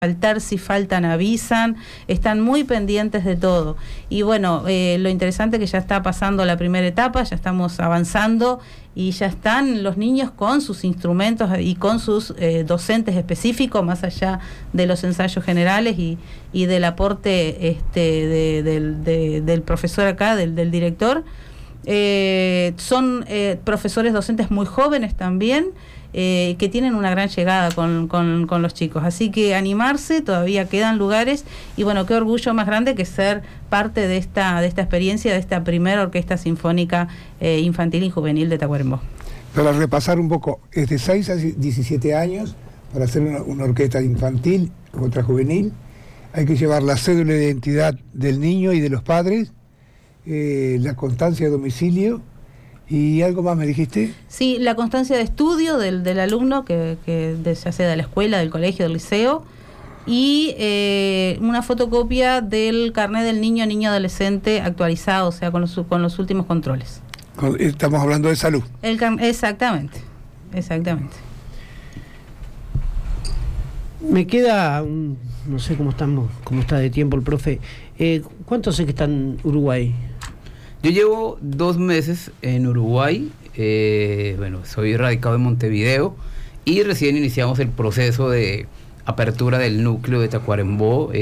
faltar, si faltan avisan, están muy pendientes de todo. Y bueno, lo interesante es que ya está pasando la primera etapa, ya estamos avanzando y ya están los niños con sus instrumentos y con sus docentes específicos, más allá de los ensayos generales y del aporte del profesor acá, del director. Son profesores docentes muy jóvenes también, que tienen una gran llegada con los chicos, así que animarse, todavía quedan lugares y bueno, qué orgullo más grande que ser parte de esta experiencia, de esta primera orquesta sinfónica infantil y juvenil de Tacuarembó. Para repasar un poco, es de 6 a 17 años para hacer una orquesta infantil, otra juvenil. Hay que llevar la cédula de identidad del niño y de los padres, la constancia de domicilio. ¿Y algo más me dijiste? Sí, la constancia de estudio del alumno, que ya sea de la escuela, del colegio, del liceo, y una fotocopia del carnet del niño adolescente actualizado, o sea, con los últimos controles. Estamos hablando de salud. Exactamente. Me queda, no sé cómo está de tiempo el profe. ¿Cuántos sé que están en Uruguay? Yo llevo 2 meses en Uruguay, soy radicado en Montevideo y recién iniciamos el proceso de apertura del núcleo de Tacuarembó.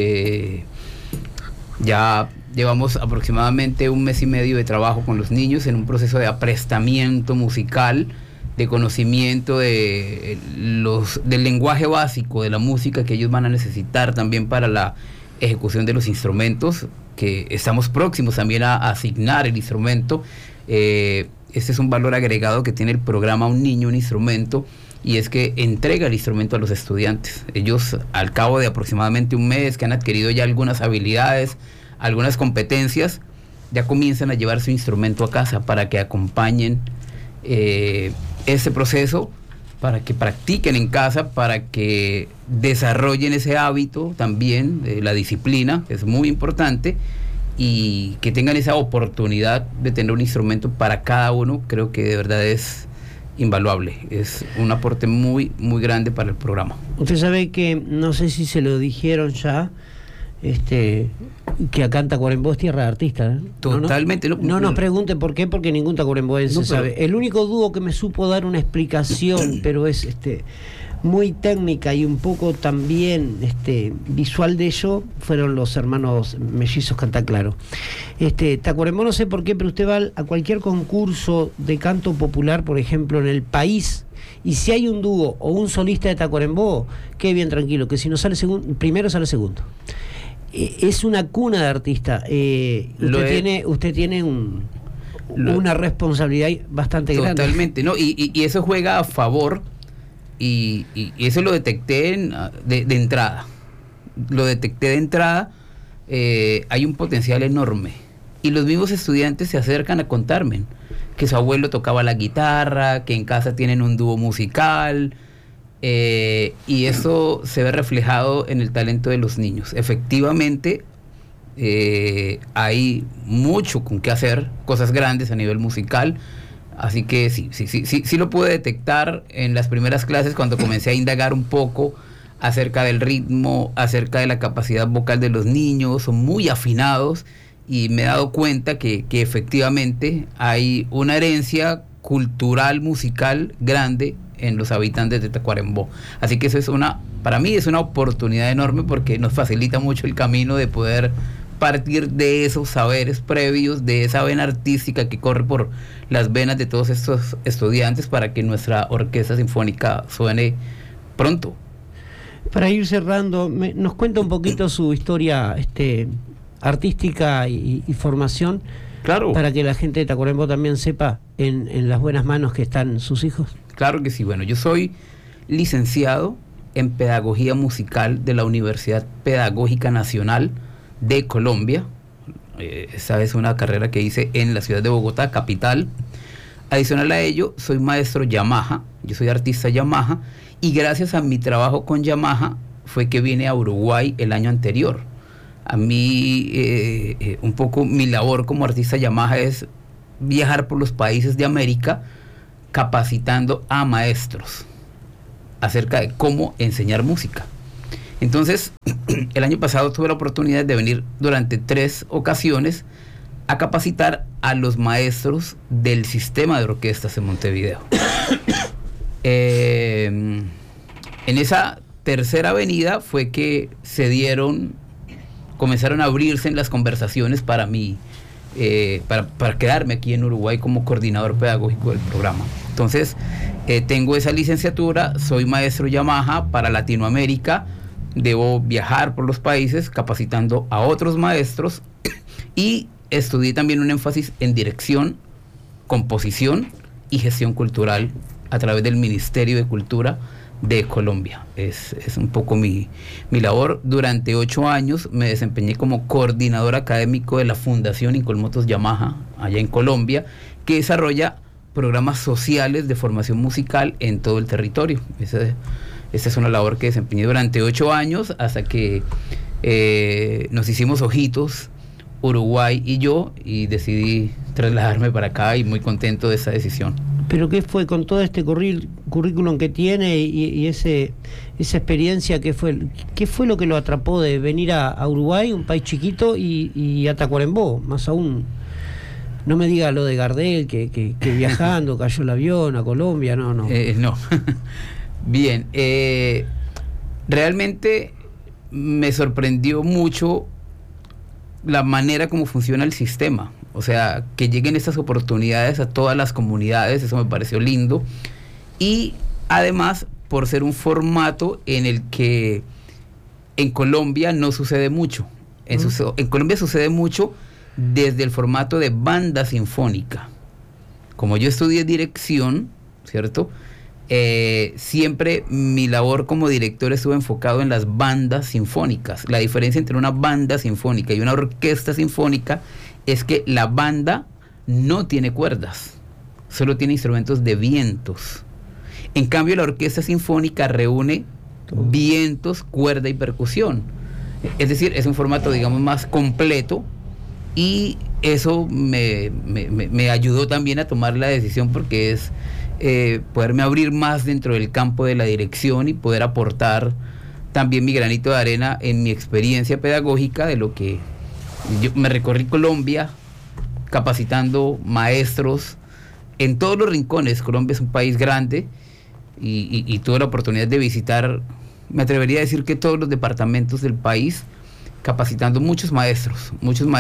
Ya llevamos aproximadamente 1 mes y medio de trabajo con los niños en un proceso de aprestamiento musical, de conocimiento del lenguaje básico de la música que ellos van a necesitar también para la ejecución de los instrumentos, que estamos próximos también a asignar el instrumento. Este es un valor agregado que tiene el programa Un Niño, un Instrumento, y es que entrega el instrumento a los estudiantes. Ellos, al cabo de aproximadamente 1 mes, que han adquirido ya algunas habilidades, algunas competencias, ya comienzan a llevar su instrumento a casa para que acompañen ese proceso, para que practiquen en casa, para que desarrollen ese hábito también de la disciplina, que es muy importante, y que tengan esa oportunidad de tener un instrumento para cada uno. Creo que de verdad es invaluable, es un aporte muy, muy grande para el programa. Usted sabe que, no sé si se lo dijeron ya, que acá en Tacuarembó es tierra de artistas, ¿eh? Totalmente. No nos pregunte por qué, porque ningún tacuaremboense sabe. El único dúo que me supo dar una explicación, pero es muy técnica y un poco también visual de ello, fueron los hermanos mellizos Cantaclaro. Tacuarembó, no sé por qué, pero usted va a cualquier concurso de canto popular, por ejemplo, en el país, y si hay un dúo o un solista de Tacuarembó, quede bien tranquilo, que si no sale primero, sale segundo. Es una cuna de artista. Usted tiene una responsabilidad bastante grande. Totalmente, ¿no? Y eso juega a favor, y eso lo detecté de entrada. Lo detecté de entrada. Hay un potencial enorme. Y los mismos estudiantes se acercan a contarme que su abuelo tocaba la guitarra, que en casa tienen un dúo musical. Y eso se ve reflejado en el talento de los niños. Efectivamente, hay mucho con qué hacer, cosas grandes a nivel musical. Así que sí lo pude detectar en las primeras clases, cuando comencé a indagar un poco acerca del ritmo, acerca de la capacidad vocal de los niños. Son muy afinados y me he dado cuenta que efectivamente hay una herencia cultural, musical grande en los habitantes de Tacuarembó. Así que eso para mí es una oportunidad enorme, porque nos facilita mucho el camino de poder partir de esos saberes previos, de esa vena artística que corre por las venas de todos estos estudiantes, para que nuestra orquesta sinfónica suene pronto. Para ir cerrando, nos cuenta un poquito su historia artística y formación. Claro. Para que la gente de Tacuarembó también sepa en las buenas manos que están sus hijos. Claro que sí. Bueno, yo soy licenciado en Pedagogía Musical de la Universidad Pedagógica Nacional de Colombia. Esa es una carrera que hice en la ciudad de Bogotá, capital. Adicional a ello, soy maestro Yamaha, yo soy artista Yamaha, y gracias a mi trabajo con Yamaha fue que vine a Uruguay el año anterior. A mí, un poco mi labor como artista Yamaha es viajar por los países de América capacitando a maestros acerca de cómo enseñar música. Entonces, el año pasado tuve la oportunidad de venir durante 3 ocasiones a capacitar a los maestros del sistema de orquestas en Montevideo. En esa tercera venida fue que comenzaron a abrirse en las conversaciones para mí, para quedarme aquí en Uruguay como coordinador pedagógico del programa. Entonces, tengo esa licenciatura, soy maestro Yamaha para Latinoamérica, debo viajar por los países capacitando a otros maestros y estudié también un énfasis en dirección, composición y gestión cultural a través del Ministerio de Cultura de Colombia. Es un poco mi labor. Durante 8 años me desempeñé como coordinador académico de la Fundación Incolmotos Yamaha, allá en Colombia, que desarrolla programas sociales de formación musical en todo el territorio. Esa es una labor que desempeñé durante 8 años, hasta que nos hicimos ojitos, Uruguay y yo, y decidí trasladarme para acá, y muy contento de esa decisión. Pero ¿qué fue con todo este currículum que tiene y esa experiencia? ¿Qué fue lo que lo atrapó de venir a Uruguay, un país chiquito, y a Tacuarembó? Más aún, no me diga lo de Gardel, que viajando cayó el avión a Colombia, no. No. Bien, realmente me sorprendió mucho la manera como funciona el sistema. O sea, que lleguen estas oportunidades a todas las comunidades, eso me pareció lindo. Y además, por ser un formato en el que en Colombia no sucede mucho. En Colombia sucede mucho desde el formato de banda sinfónica. Como yo estudié dirección, ¿cierto? Siempre mi labor como director estuvo enfocado en las bandas sinfónicas. La diferencia entre una banda sinfónica y una orquesta sinfónica es que la banda no tiene cuerdas, solo tiene instrumentos de vientos. En cambio, la orquesta sinfónica reúne vientos, cuerda y percusión. Es decir, es un formato, digamos, más completo, y eso me ayudó también a tomar la decisión, porque es poderme abrir más dentro del campo de la dirección y poder aportar también mi granito de arena en mi experiencia pedagógica, de lo que yo me recorrí Colombia capacitando maestros en todos los rincones. Colombia es un país grande, y tuve la oportunidad de visitar, me atrevería a decir que todos los departamentos del país, capacitando muchos maestros,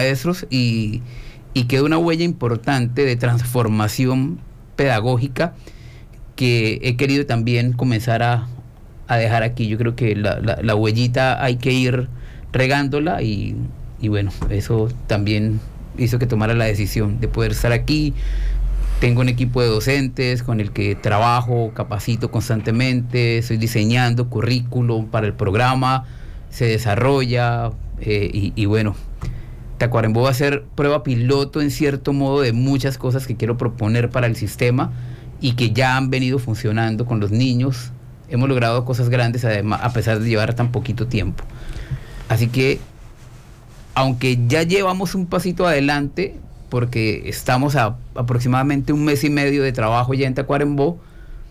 y quedó una huella importante de transformación pedagógica que he querido también comenzar a dejar aquí. Yo creo que la huellita hay que ir regándola, y bueno, eso también hizo que tomara la decisión de poder estar aquí. Tengo un equipo de docentes con el que trabajo, capacito constantemente, estoy diseñando currículum para el programa, se desarrolla, y bueno, Tacuarembó va a ser prueba piloto en cierto modo de muchas cosas que quiero proponer para el sistema y que ya han venido funcionando con los niños. Hemos logrado cosas grandes, además, a pesar de llevar tan poquito tiempo. Así que, aunque ya llevamos un pasito adelante, porque estamos a aproximadamente 1 mes y medio de trabajo ya en Tacuarembó,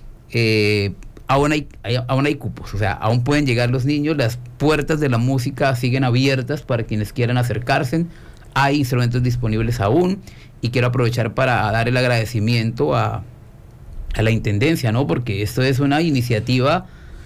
aún hay cupos. O sea, aún pueden llegar los niños, las puertas de la música siguen abiertas para quienes quieran acercarse, hay instrumentos disponibles aún, y quiero aprovechar para dar el agradecimiento a la Intendencia, ¿no? Porque esto es una iniciativa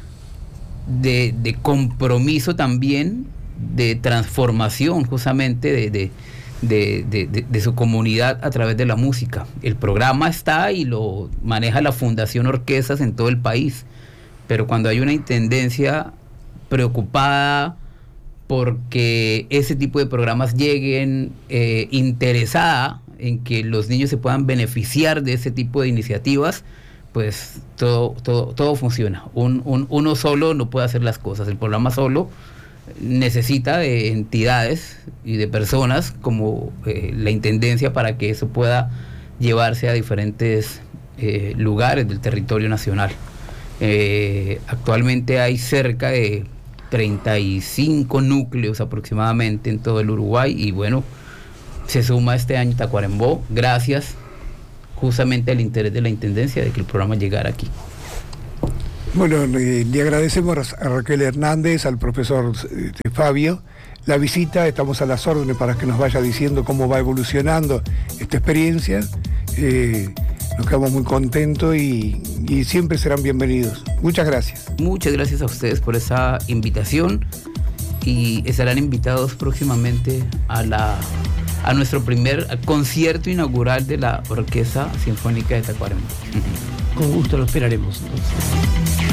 de compromiso también, de transformación justamente de su comunidad a través de la música. El programa está y lo maneja la Fundación Orquestas en todo el país, pero cuando hay una intendencia preocupada porque ese tipo de programas lleguen, interesada en que los niños se puedan beneficiar de ese tipo de iniciativas, pues todo funciona. Uno solo no puede hacer las cosas. El programa solo necesita de entidades y de personas como la Intendencia para que eso pueda llevarse a diferentes lugares del territorio nacional. Actualmente hay cerca de 35 núcleos aproximadamente en todo el Uruguay, y bueno, se suma este año Tacuarembó, gracias justamente al interés de la Intendencia de que el programa llegara aquí. Bueno, le agradecemos a Raquel Hernández, al profesor Fabio, la visita. Estamos a las órdenes para que nos vaya diciendo cómo va evolucionando esta experiencia. Nos quedamos muy contentos y siempre serán bienvenidos. Muchas gracias. Muchas gracias a ustedes por esa invitación y estarán invitados próximamente a nuestro primer concierto inaugural de la Orquesta Sinfónica de Tacuarembó. Con gusto lo esperaremos entonces.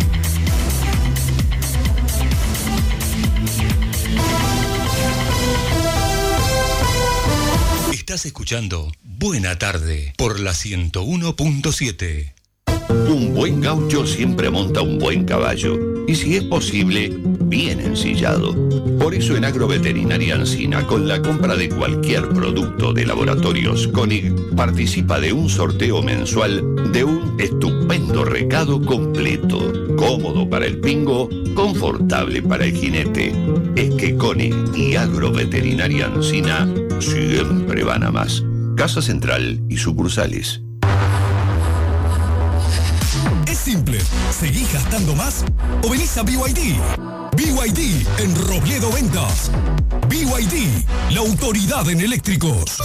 Estás escuchando Buena Tarde por la 101.7. Un buen gaucho siempre monta un buen caballo y, si es posible, bien ensillado. Por eso en Agroveterinaria Ancina, con la compra de cualquier producto de Laboratorios Koenig, participa de un sorteo mensual de un estupendo recado completo, cómodo para el pingo, confortable para el jinete. Es que Koenig y Agroveterinaria Ancina siempre van a más. Casa Central y sucursales. Es simple, ¿seguís gastando más o venís a BYD? BYD en Robledo Ventas. BYD, la autoridad en eléctricos.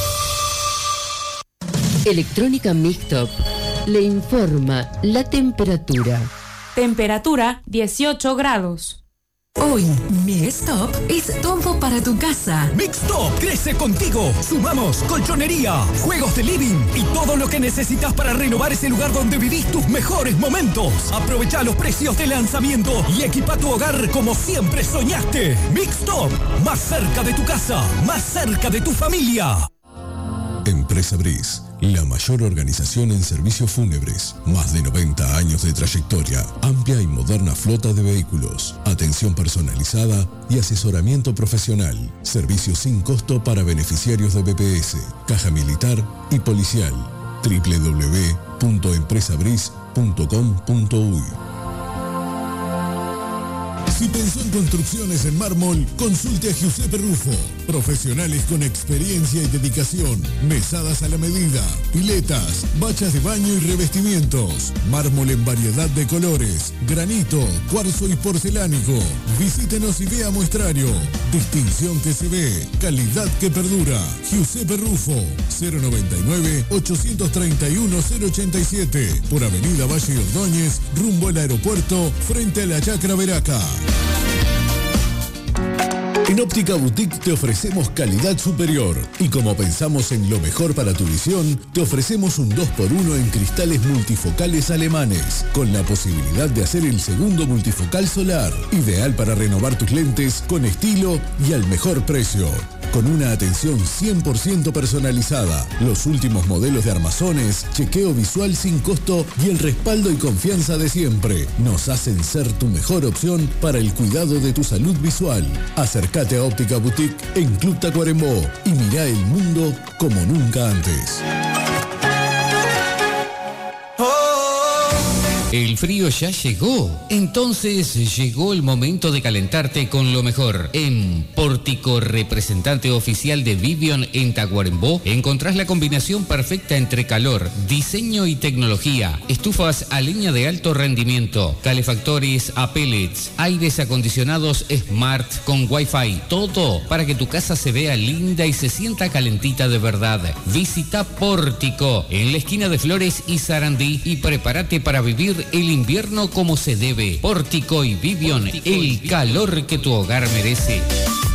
Electrónica Mixtop le informa la temperatura. Temperatura 18 grados. Hoy, mi stop es todo para tu casa. Mixtop crece contigo. Sumamos colchonería, juegos de living y todo lo que necesitas para renovar ese lugar donde vivís tus mejores momentos. Aprovecha los precios de lanzamiento y equipa tu hogar como siempre soñaste. Mixtop, más cerca de tu casa, más cerca de tu familia. Empresa Briz, la mayor organización en servicios fúnebres. Más de 90 años de trayectoria, amplia y moderna flota de vehículos, atención personalizada y asesoramiento profesional. Servicios sin costo para beneficiarios de BPS, Caja Militar y Policial. www.empresabriz.com.uy. Si pensó en construcciones en mármol, consulte a Giuseppe Rufo. Profesionales con experiencia y dedicación. Mesadas a la medida, piletas, bachas de baño y revestimientos. Mármol en variedad de colores, granito, cuarzo y porcelánico. Visítenos y vea muestrario. Distinción que se ve, calidad que perdura. Giuseppe Rufo, 099-831-087. Por Avenida Valle Ordóñez, rumbo al aeropuerto, frente a la Chacra Veraca. En Óptica Boutique te ofrecemos calidad superior y como pensamos en lo mejor para tu visión, te ofrecemos un 2x1 en cristales multifocales alemanes, con la posibilidad de hacer el segundo multifocal solar, ideal para renovar tus lentes con estilo y al mejor precio. Con una atención 100% personalizada, los últimos modelos de armazones, chequeo visual sin costo y el respaldo y confianza de siempre nos hacen ser tu mejor opción para el cuidado de tu salud visual. Acércate a Óptica Boutique en Club Tacuarembó y mirá el mundo como nunca antes. El frío ya llegó, entonces llegó el momento de calentarte con lo mejor. En Pórtico, representante oficial de Vivion en Tacuarembó, encontrás la combinación perfecta entre calor, diseño y tecnología. Estufas a leña de alto rendimiento, calefactores a pellets, aires acondicionados Smart con Wi-Fi. Todo para que tu casa se vea linda y se sienta calentita de verdad. Visita Pórtico en la esquina de Flores y Sarandí y prepárate para vivir el invierno como se debe. Pórtico y Vivion, el calor que tu hogar merece.